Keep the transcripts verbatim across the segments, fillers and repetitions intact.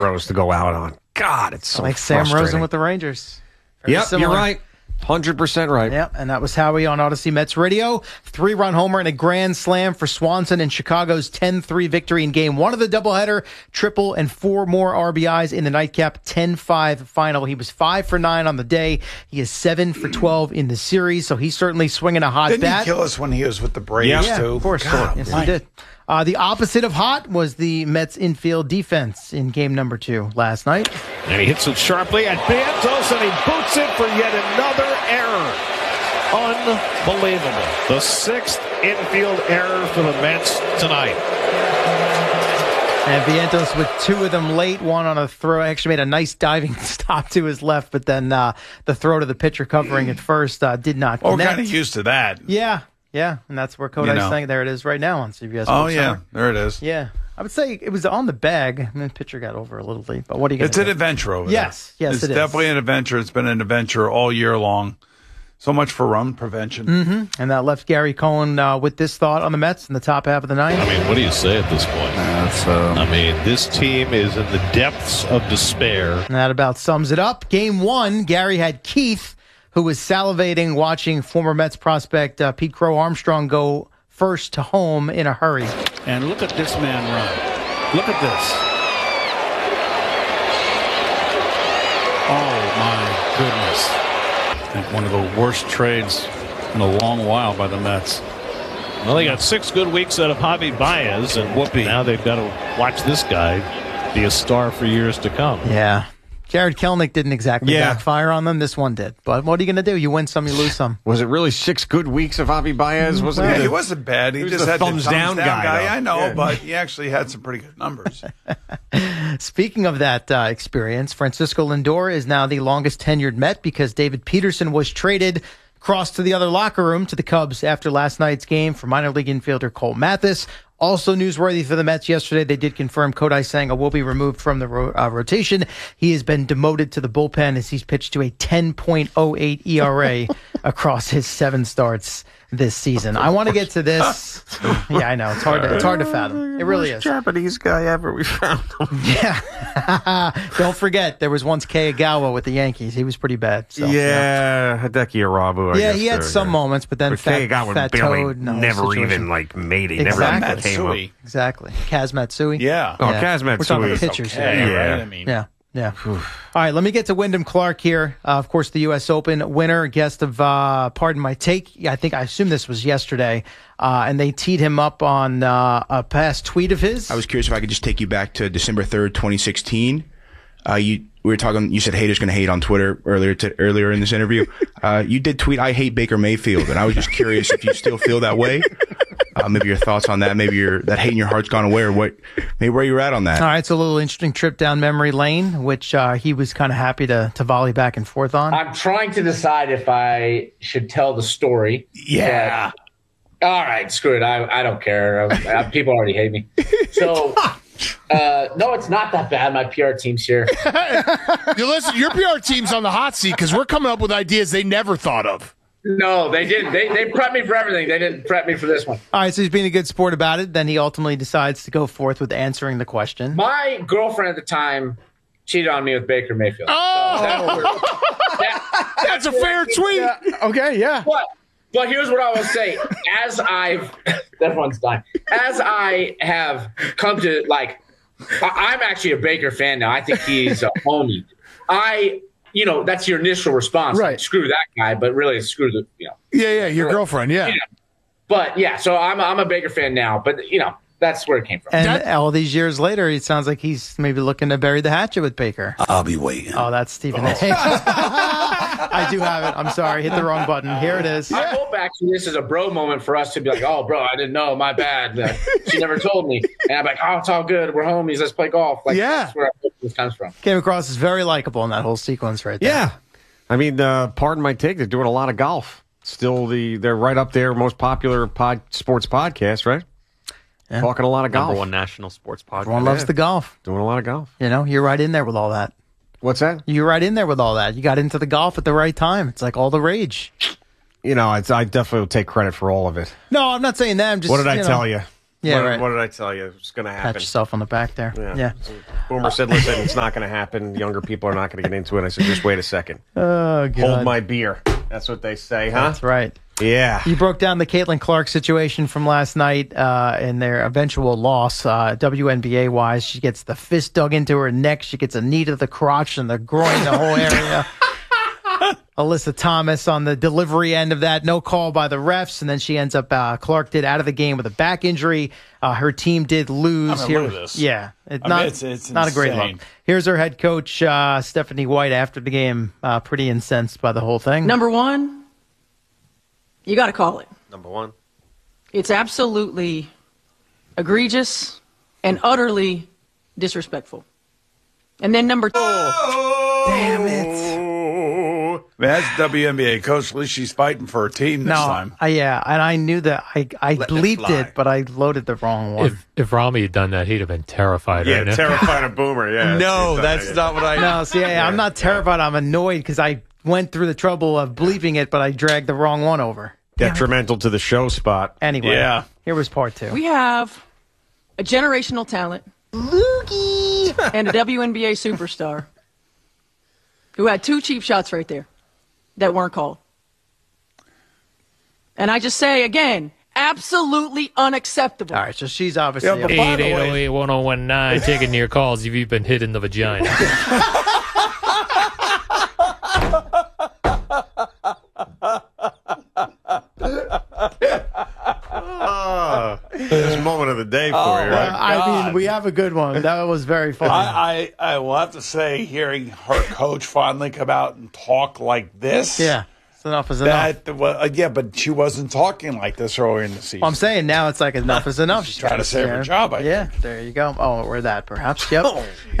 Rose to go out on. God, it's so like Sam Rosen with the Rangers. Very yep, similar. you're right. one hundred percent right. Yep, and that was Howie on Odyssey Mets Radio. Three-run homer and a grand slam for Swanson in Chicago's ten three victory in game one of the doubleheader. Triple and four more R B Is in the nightcap ten five final. He was five for nine on the day. He is seven for twelve in the series, so he's certainly swinging a hot Didn't bat. Didn't he kill us when he was with the Braves, yeah, too? of course. God, yes, my. he did. Uh, the opposite of hot was the Mets infield defense in game number two last night. And he hits it sharply at Vientos, and he boots it for yet another error. Unbelievable. The sixth infield error for the Mets tonight. And Vientos with two of them late, one on a throw. Actually made a nice diving stop to his left, but then uh, the throw to the pitcher covering at first uh, did not connect. Oh, we're kind of used to that. Yeah. Yeah, and that's where Kodai's you know. saying there it is right now on C B S. Oh, yeah, Summer. there it is. Yeah, I would say it was on the bag. I mean, the pitcher got over a little late, but what are you going to It's do? an adventure over yes, there. Yes, it's it is. definitely an adventure. It's been an adventure all year long. So much for run prevention. Mm-hmm. And that left Gary Cohen uh, with this thought on the Mets in the top half of the ninth. I mean, what do you say at this point? That's, uh, I mean, this team is in the depths of despair. And that about sums it up. Game one, Gary had Keith, who was salivating watching former Mets prospect uh, Pete Crow Armstrong go first to home in a hurry. And look at this man run. Look at this. Oh, my goodness. I think one of the worst trades in a long while by the Mets. Well, they got six good weeks out of Javi Baez, and Whoopee. now they've got to watch this guy be a star for years to come. Yeah. Jared Kelnick didn't exactly Yeah. backfire on them. This one did. But what are you going to do? You win some, you lose some. Was it really six good weeks of Javi Baez? Wasn't yeah, it? he wasn't bad. He, he was just the had thumbs the down thumbs down, guy, guy. though. I know, Yeah. but he actually had some pretty good numbers. Speaking of that uh, experience, Francisco Lindor is now the longest tenured Met because David Peterson was traded across to the other locker room to the Cubs after last night's game for minor league infielder Cole Mathis. Also newsworthy for the Mets yesterday, they did confirm Kodai Senga will be removed from the ro- uh, rotation. He has been demoted to the bullpen as he's pitched to a ten point oh eight E R A across his seven starts this season. I want to get to this. Yeah, I know. It's hard to, it's hard to fathom. It really is. Japanese guy ever we found him. Yeah. Don't forget, there was once Kei Agawa with the Yankees. He was pretty bad. So, yeah, Hideki Arabu. I Yeah, guess he had there, some yeah. moments, but then But Fat, Kei Agawa Fat barely, Toad. No, never situation. even like made it. Exactly. Never even came up. Matsui. Exactly. Kaz Matsui. Yeah. Oh, Yeah. Kaz We're talking Matsui. about pitchers Okay, here. Yeah. right? I mean, Yeah. Yeah. All right, let me get to Wyndham Clark here. Uh, of course, the U S Open winner, guest of uh, Pardon My Take. Yeah, I think I assume this was yesterday. Uh, and they teed him up on uh, a past tweet of his. I was curious if I could just take you back to December third, twenty sixteen. Uh, you we were talking. You said haters going to hate on Twitter earlier to, earlier in this interview. Uh, you did tweet, "I hate Baker Mayfield," and I was just curious if you still feel that way. Uh, maybe your thoughts on that. Maybe your that hate in your heart's gone away, or what? Maybe where you're at on that. All right, it's a little interesting trip down memory lane, which uh, he was kind of happy to to volley back and forth on. I'm trying to decide if I should tell the story. Yeah. But, all right, screw it. I, I don't care. I, I, people already hate me. So, uh, no, it's not that bad. My P R team's here. You listen, your P R team's on the hot seat because we're coming up with ideas they never thought of. No, they didn't. They, they prepped me for everything. They didn't prep me for this one. All right, so he's being a good sport about it. Then he ultimately decides to go forth with answering the question. My girlfriend at the time cheated on me with Baker Mayfield. Oh, So that's, where, that, that's a fair tweet. Yeah, okay, yeah. But, but here's what I will say. As I've – everyone's dying. As I have come to, like – I'm actually a Baker fan now. I think he's a homie. I – you know, that's your initial response. Right. Like, screw that guy, but really screw the, you know. Yeah, yeah, your girlfriend, yeah. Yeah. But, yeah, so I'm, I'm a Baker fan now. But, you know, that's where it came from. And That- all these years later, it sounds like he's maybe looking to bury the hatchet with Baker. I'll be waiting. Oh, that's Stephen A. I do have it. I'm sorry. Hit the wrong button. Here it is. I hope actually this is a bro moment for us to be like, oh, bro, I didn't know. My bad. Uh, she never told me. And I'm like, oh, it's all good. We're homies. Let's play golf. Like, Yeah. That's where I hope this comes from. Came across as very likable in that whole sequence right there. Yeah. I mean, uh, pardon my take, they're doing a lot of golf. Still, the they're right up there, most popular pod, sports podcast, right? Yeah. Talking a lot of golf. Number one national sports podcast. Everyone loves the golf. Doing a lot of golf. You know, you're right in there with all that. What's that? You're right in there with all that. You got into the golf at the right time. It's like all the rage. You know, it's, I definitely will take credit for all of it. No, I'm not saying that. I'm just. What did I you know, tell you? Yeah, what, right. what did I tell you? It's going to happen. Pat yourself on the back there. Yeah. Yeah. So Boomer said, listen, it's not going to happen. Younger people are not going to get into it. I said, just wait a second. Oh, God. Hold my beer. That's what they say, huh? That's right. Yeah. You broke down the Caitlin Clark situation from last night uh, and their eventual loss, uh, W N B A-wise. She gets the fist dug into her neck. She gets a knee to the crotch and the groin, the whole area. Alyssa Thomas on the delivery end of that. No call by the refs. And then she ends up, uh, Clark did out of the game with a back injury. Uh, her team did lose. I mean, Here, look at this. Yeah. It's I not, mean, it's- it's not a great insane. look. Here's her head coach, uh, Stephanie White, after the game. Uh, pretty incensed by the whole thing. Number one, you got to call it. Number one. It's absolutely egregious and utterly disrespectful. And then number two. Damn it. Man, that's W N B A coach. At least she's fighting for her team this No, time. uh, yeah, and I knew that I I Let it bleeped fly. it, but I loaded the wrong one. If if Rami had done that, he'd have been terrified. Yeah, right now. terrified of Boomer. Yeah. No, that's not what I. no, see, yeah, I'm not terrified. I'm annoyed because I went through the trouble of bleeping it, but I dragged the wrong one over. Detrimental to the show spot. Anyway, Yeah. here was part two. We have a generational talent, Loogie, and a W N B A superstar who had two cheap shots right there that weren't called. And I just say again, absolutely unacceptable. All right, so she's obviously Yeah, but- eight eight oh eight one oh one nine taking your calls if you've been hit in the vagina. Oh, this moment of the day for Oh, you, my right? I mean, God. we have a good one. That was very funny. I, I, I will have to say, hearing her coach finally come out and talk like this. yeah, it's enough is enough. That, well, uh, yeah, but she wasn't talking like this earlier in the season. Well, I'm saying now it's like enough is enough. She's trying to save her job, I yeah, there you go. Oh, or that perhaps. Yep.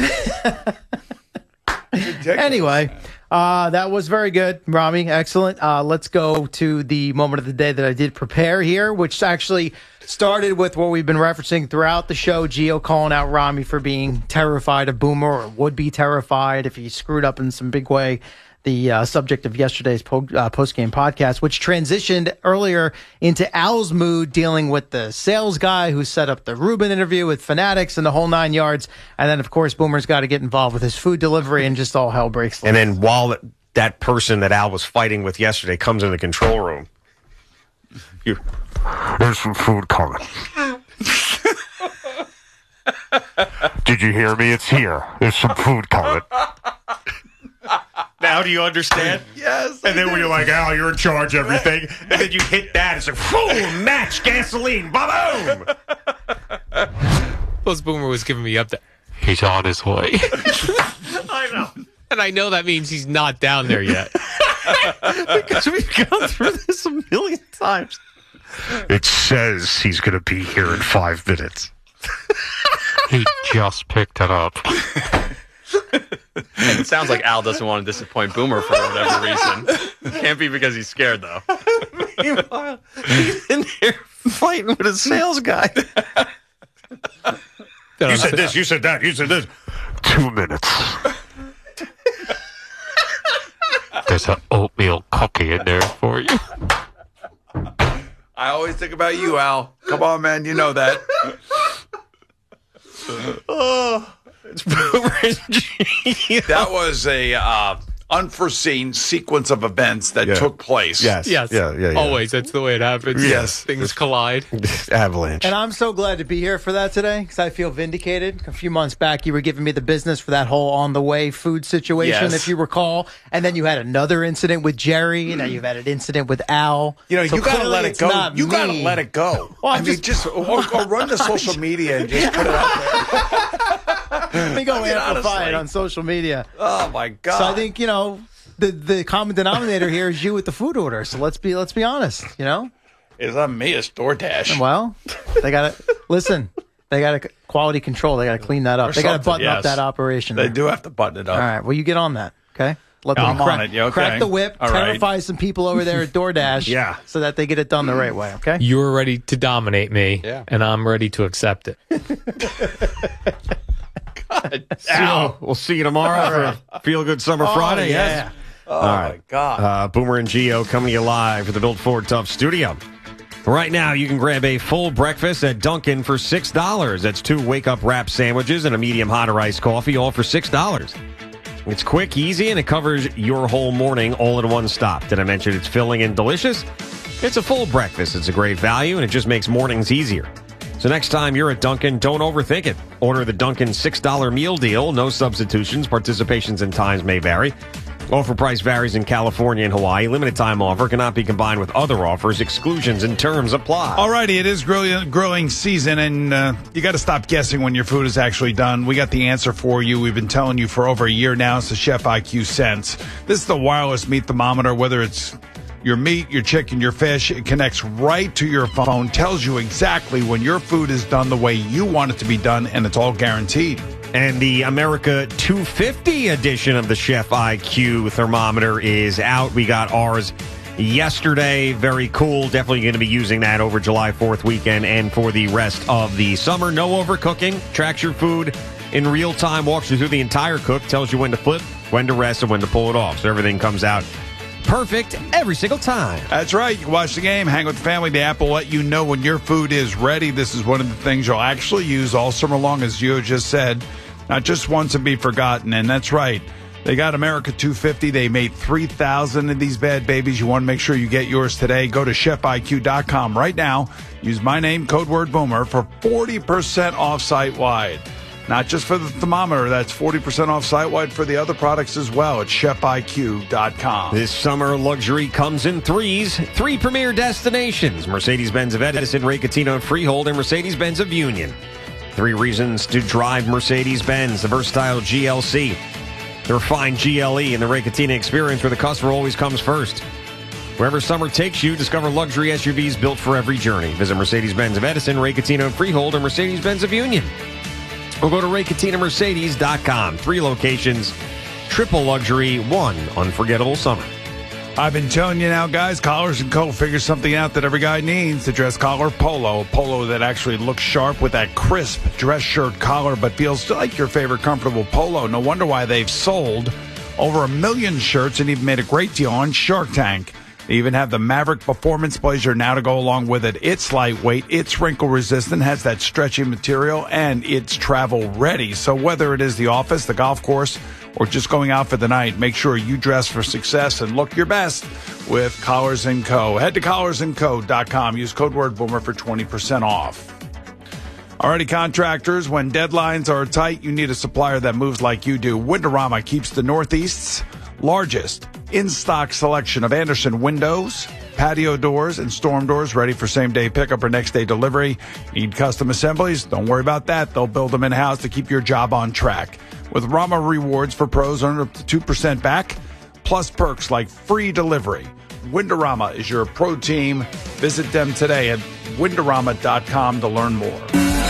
Ridiculous. Anyway, uh, that was very good, Rami. Excellent. Uh, let's go to the moment of the day that I did prepare here, which actually started with what we've been referencing throughout the show. Gio calling out Rami for being terrified of Boomer, or would be terrified if he screwed up in some big way. The uh, subject of yesterday's po- uh, post-game podcast, which transitioned earlier into Al's mood, dealing with the sales guy who set up the Rubin interview with Fanatics and the whole nine yards. And then, of course, Boomer's got to get involved with his food delivery, and just all hell breaks loose. And then while that, that person that Al was fighting with yesterday comes in the control room, you, there's some food coming. Did you hear me? It's here. There's some food coming. Now do you understand? Yes. And then when you're like, Al, you're in charge of everything, and then you hit that, it's like, boom, match, gasoline, ba-boom. Plus, Boomer was giving me up that he's on his way. I know. And I know that means he's not down there yet. Because we've gone through this a million times. It says he's going to be here in five minutes. He just picked it up. And it sounds like Al doesn't want to disappoint Boomer for whatever reason. Can't be because he's scared, though. Meanwhile, he's in there fighting with a sales guy. You said this, you said that, you said this. Two minutes. There's an oatmeal cookie in there for you. I always think about you, Al. Come on, man. You know that. Oh, it's Boomer and Gio. That was a uh, unforeseen sequence of events that Yeah. took place. Yes. Yes. Yeah, yeah, yeah. Always. That's the way it happens. Yes. Things collide. Avalanche. And I'm so glad to be here for that today because I feel vindicated. A few months back, you were giving me the business for that whole on the way food situation, Yes. if you recall. And then you had another incident with Jerry, and now you've had an incident with Al. You know, So you got to clearly let it it's go. not You got to me. let it go. Well, I I'm mean, just or, or run to social media and just put it out there. Let me go I mean, amplify honestly. it on social media. Oh my God! So I think you know the the common denominator here is you with the food order. So let's be let's be honest. You know, it's on me. It's DoorDash. well, they got to listen. They got to quality control. They got to clean that up. Or They got to something, button up yes. that operation. They there. do have to button it up. All right. Well, you get on that. Okay. Let I'm them on crack, it. Yeah, okay. crack the whip. All right. terrify some people over there at DoorDash. Yeah. So that they get it done the right way. Okay. You're ready to dominate me, Yeah. and I'm ready to accept it. Al. We'll see you tomorrow for Feel Good Summer Friday. yeah. Yes. Oh All my right. God! Uh, Boomer and Gio coming to you live from the Built Ford Tough studio. Right now, you can grab a full breakfast at Dunkin' for six dollars. That's two wake-up wrap sandwiches and a medium hot or iced coffee, all for six dollars. It's quick, easy, and it covers your whole morning all in one stop. Did I mention it's filling and delicious? It's a full breakfast. It's a great value, and it just makes mornings easier. So next time you're at Dunkin', don't overthink it. Order the Dunkin' six dollar meal deal. No substitutions. Participations and times may vary. Offer price varies in California and Hawaii. Limited time offer cannot be combined with other offers. Exclusions and terms apply. Alrighty, it is grilling, grilling season, and uh, you got to stop guessing when your food is actually done. We got the answer for you. We've been telling you for over a year now. It's the Chef I Q Sense. This is the wireless meat thermometer. Whether it's your meat, your chicken, your fish, it connects right to your phone, tells you exactly when your food is done the way you want it to be done, and it's all guaranteed. And the America two fifty edition of the Chef I Q thermometer is out. We got ours yesterday. Very cool. Definitely going to be using that over July fourth weekend and for the rest of the summer. No overcooking. Tracks your food in real time. Walks you through the entire cook. Tells you when to flip, when to rest, and when to pull it off. So everything comes out perfect every single time. That's right. You can watch the game, hang with the family. The app will let you know when your food is ready. This is one of the things you'll actually use all summer long, as Gio just said. Not just once and be forgotten. And that's right. They got America two fifty. They made three thousand of these bad babies. You want to make sure you get yours today. Go to chef I Q dot com right now. Use my name, code word Boomer, for forty percent off site-wide. Not just for the thermometer. That's forty percent off site-wide for the other products as well at chef I Q dot com. This summer, luxury comes in threes. Three premier destinations: Mercedes-Benz of Edison, Racatino of Freehold, and Mercedes-Benz of Union. Three reasons to drive Mercedes-Benz: the versatile G L C, the refined G L E, and the Racatino experience where the customer always comes first. Wherever summer takes you, discover luxury S U Vs built for every journey. Visit Mercedes-Benz of Edison, Racatino of Freehold, or Mercedes-Benz of Union. Or go to Racatino Mercedes dot com. Three locations, triple luxury, one unforgettable summer. I've been telling you now, guys, Collars and Co. figure something out that every guy needs. The dress collar polo. A polo that actually looks sharp with that crisp dress shirt collar, but feels like your favorite comfortable polo. No wonder why they've sold over a million shirts and even made a great deal on Shark Tank. They even have the Maverick Performance Blazer now to go along with it. It's lightweight, it's wrinkle resistant, has that stretchy material, and it's travel ready. So whether it is the office, the golf course, or just going out for the night, make sure you dress for success and look your best with Collars and Co. Head to collars and co dot com. Use code word Boomer for twenty percent off. Alrighty, contractors, when deadlines are tight, you need a supplier that moves like you do. Windorama keeps the Northeast's largest in-stock selection of Andersen windows, patio doors, and storm doors ready for same-day pickup or next-day delivery. Need custom assemblies? Don't worry about that. They'll build them in-house to keep your job on track. With Rama rewards for pros, earn up to two percent back, plus perks like free delivery. Windorama is your pro team. Visit them today at windorama dot com to learn more.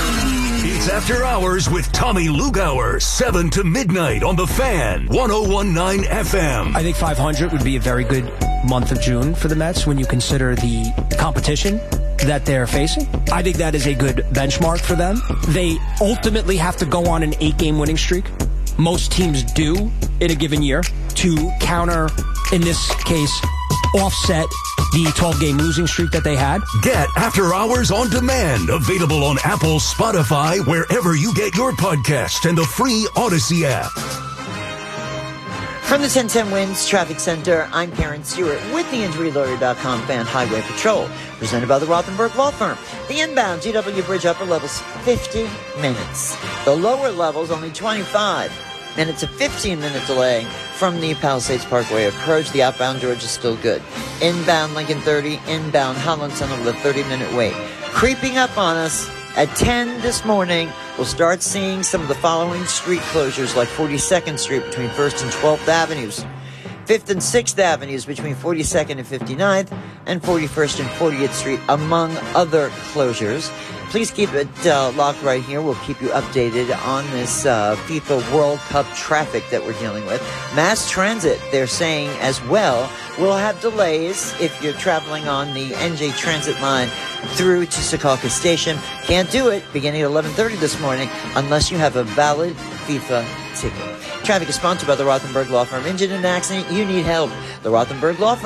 It's After Hours with Tommy Lugauer, seven to midnight on The Fan, one oh one point nine F M. I think five hundred would be a very good month of June for the Mets when you consider the competition that they're facing. I think that is a good benchmark for them. They ultimately have to go on an eight-game winning streak. Most teams do in a given year to counter, in this case, offset the twelve-game losing streak that they had. Get After Hours on demand. Available on Apple, Spotify, wherever you get your podcast, and the free Odyssey app. From the ten ten Winds Traffic Center, I'm Karen Stewart with the injury lawyer dot com Fan Highway Patrol, presented by the Rothenberg Law Firm. The inbound G W Bridge upper levels fifty minutes. The lower levels only twenty-five minutes, a fifteen minute delay from the Palisades Parkway approach. The outbound George is still good. Inbound Lincoln thirty, inbound Holland Center with a thirty minute wait. Creeping up on us at ten this morning, we'll start seeing some of the following street closures, like forty-second Street between first and twelfth Avenues, fifth and sixth Avenues between forty-second and fifty-ninth, and forty-first and fortieth Street, among other closures. Please keep it uh, locked right here. We'll keep you updated on this uh, FIFA World Cup traffic that we're dealing with. Mass transit, they're saying as well, will have delays if you're traveling on the N J Transit line through to Secaucus Station. Can't do it beginning at eleven thirty this morning unless you have a valid FIFA ticket. Traffic is sponsored by the Rothenberg Law Firm. Engine and accident, you need help. The Rothenberg Law Firm,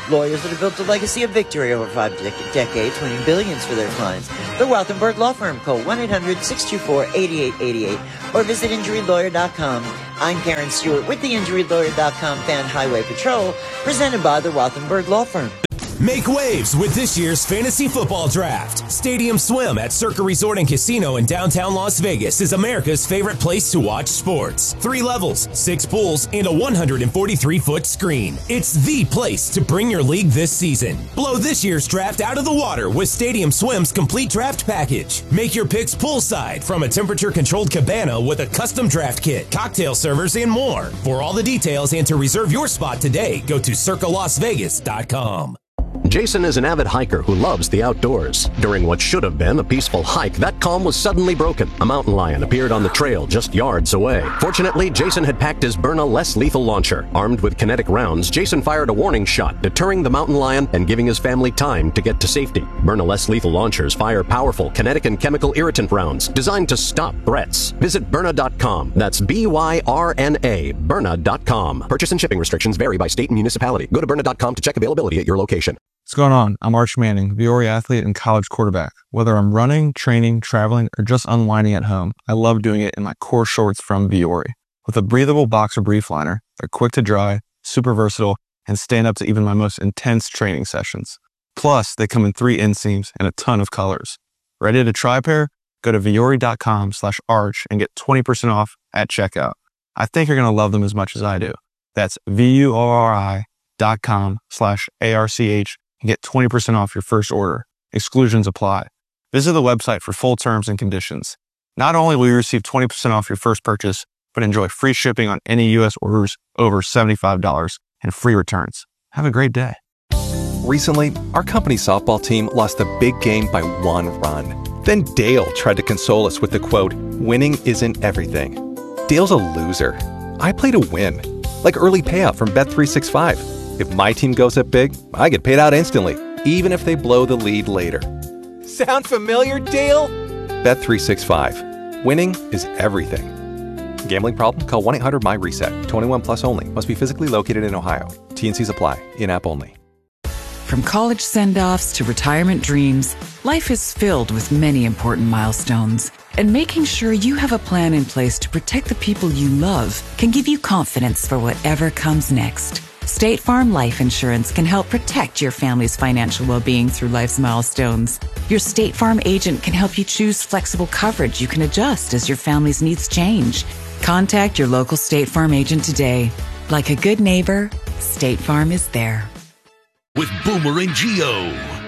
Lawyers that have built a legacy of victory over five dec- decades, winning billions for their clients. The Rothenberg Law Firm. Call one eight hundred six two four eight eight eight eight or visit injury lawyer dot com. I'm Karen Stewart with the injury lawyer dot com Fan Highway Patrol, presented by the Rothenberg Law Firm. Make waves with this year's fantasy football draft. Stadium Swim at Circa Resort and Casino in downtown Las Vegas is America's favorite place to watch sports. Three levels, six pools, and a one hundred forty-three foot screen. It's the place to bring your league this season. Blow this year's draft out of the water with Stadium Swim's complete draft package. Make your picks poolside from a temperature-controlled cabana with a custom draft kit, cocktail servers, and more. For all the details and to reserve your spot today, go to circa las vegas dot com. Jason is an avid hiker who loves the outdoors. During what should have been a peaceful hike, that calm was suddenly broken. A mountain lion appeared on the trail just yards away. Fortunately, Jason had packed his Byrna less lethal launcher. Armed with kinetic rounds, Jason fired a warning shot, deterring the mountain lion and giving his family time to get to safety. Byrna less lethal launchers fire powerful kinetic and chemical irritant rounds designed to stop threats. Visit Byrna dot com. That's B Y R N A, Byrna dot com. Purchase and shipping restrictions vary by state and municipality. Go to Byrna dot com to check availability at your location. What's going on? I'm Arch Manning, Viore athlete and college quarterback. Whether I'm running, training, traveling, or just unwinding at home, I love doing it in my core shorts from Viore. With a breathable boxer brief liner, they're quick to dry, super versatile, and stand up to even my most intense training sessions. Plus, they come in three inseams and a ton of colors. Ready to try a pair? Go to Viore dot com slash arch and get twenty percent off at checkout. I think you're going to love them as much as I do. That's V U O R I dot com slash A R C H and get twenty percent off your first order. Exclusions apply. Visit the website for full terms and conditions. Not only will you receive twenty percent off your first purchase, but enjoy free shipping on any U S orders over seventy-five dollars and free returns. Have a great day. Recently, our company softball team lost a big game by one run. Then Dale tried to console us with the quote, "Winning isn't everything." Dale's a loser. I play to win. Like early payout from Bet three sixty-five. If my team goes up big, I get paid out instantly, even if they blow the lead later. Sound familiar, Dale? Bet three sixty-five. Winning is everything. Gambling problem? Call one eight hundred M Y reset. twenty-one plus only. Must be physically located in Ohio. T and Cs apply. In-app only. From college send-offs to retirement dreams, life is filled with many important milestones. And making sure you have a plan in place to protect the people you love can give you confidence for whatever comes next. State Farm Life Insurance can help protect your family's financial well-being through life's milestones. Your State Farm agent can help you choose flexible coverage you can adjust as your family's needs change. Contact your local State Farm agent today. Like a good neighbor, State Farm is there. With Boomer and Geo.